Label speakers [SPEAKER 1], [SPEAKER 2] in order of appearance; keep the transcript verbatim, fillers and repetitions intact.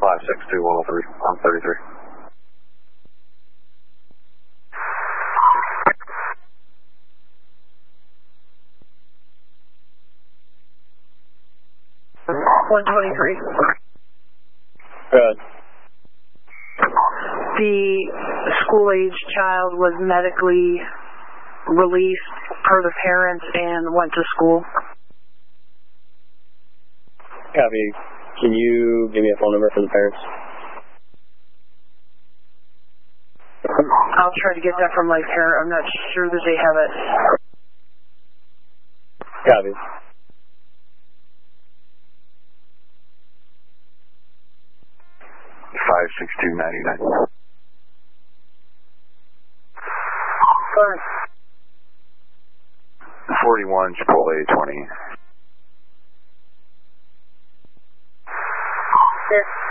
[SPEAKER 1] five six two one oh three on thirty-three.
[SPEAKER 2] one twenty-three.
[SPEAKER 3] Good.
[SPEAKER 2] The school-age child was medically released per the parents and went to school.
[SPEAKER 3] Copy. Can you give me a phone number for the parents?
[SPEAKER 2] I'll try to get that from my parent. I'm not sure that they have it.
[SPEAKER 3] Copy.
[SPEAKER 1] five six two ninety-nine.
[SPEAKER 2] Sorry.
[SPEAKER 1] forty-one Chipotle twenty.
[SPEAKER 2] Yes.